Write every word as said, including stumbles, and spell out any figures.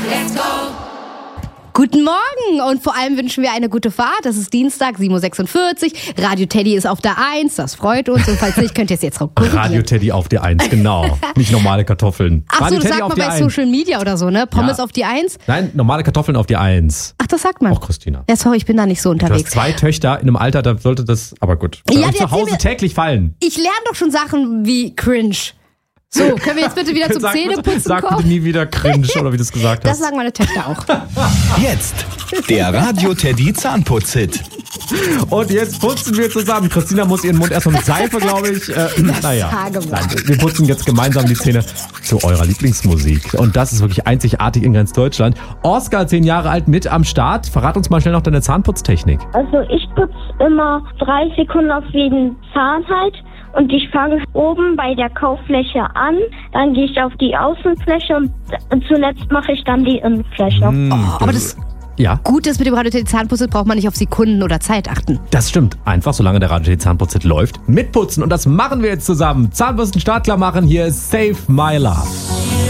let's go! Guten Morgen und vor allem wünschen wir eine gute Fahrt. Das ist Dienstag, sieben Uhr sechsundvierzig. Radio Teddy ist auf der eins, das freut uns. Und falls nicht, könnt ihr es jetzt gucken. Radio Teddy auf der eins, genau. Nicht normale Kartoffeln. Ach Radio so, das Teddy sagt auf man bei die eins. Social Media oder so, ne? Pommes Ja. auf die eins. Nein, normale Kartoffeln auf die eins. Ach, das sagt man. Auch Christina. Ja, sorry, ich bin da nicht so Du hast unterwegs. zwei Töchter in einem Alter, da sollte das, aber gut. Bei Ja, euch die zu Hause erzähl mir- täglich fallen. Ich lerne doch schon Sachen wie cringe. So, können wir jetzt bitte wieder zum Sag bitte- Zähneputzen Sag bitte kommen? nie wieder cringe, oder wie du es gesagt Das hast. sagen meine Töchter auch. Jetzt der Radio Teddy Zahnputz-Hit. Und jetzt putzen wir zusammen. Christina muss ihren Mund erstmal mit Seife, glaube ich. Äh, naja, Hagemann. nein, wir putzen jetzt gemeinsam die Zähne zu eurer Lieblingsmusik. Und das ist wirklich einzigartig in ganz Deutschland. Oskar, zehn Jahre alt, mit am Start. Verrat uns mal schnell noch deine Zahnputztechnik. Also ich putze immer drei Sekunden auf jeden Zahn halt und ich fange oben bei der Kauffläche an, dann gehe ich auf die Außenfläche und zuletzt mache ich dann die Innenfläche. Oh, aber das Ja, Gute ist, mit dem Radio Teddy Zahnputz braucht man nicht auf Sekunden oder Zeit achten. das stimmt. Einfach, solange der Radio Teddy Zahnputz läuft, mitputzen. Und das machen wir jetzt zusammen. Zahnbürsten startklar machen. Hier ist Save My Love.